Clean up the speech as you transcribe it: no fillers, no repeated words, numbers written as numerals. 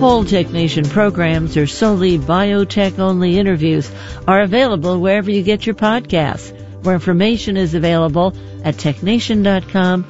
Whole Technician programs or solely biotech-only interviews are available wherever you get your podcasts. More information is available at technician.com